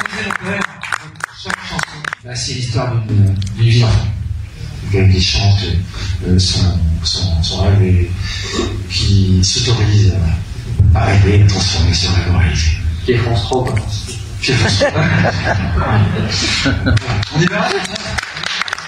chaque chanson, bah, c'est l'histoire d'une vie d'enfant. Quelqu'un qui chante son rêve et qui s'autorise à rêver et transformer ce rêve en réalité. Qui est France 3, quoi. On y va.